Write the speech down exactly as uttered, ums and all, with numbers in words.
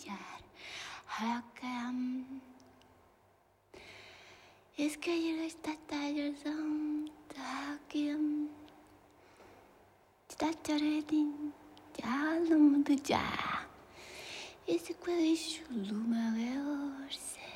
brillar. Hakam. Es que llega esta tarde, takim. Tataredin, yalım dıca. Esse quadrilho lumareorse.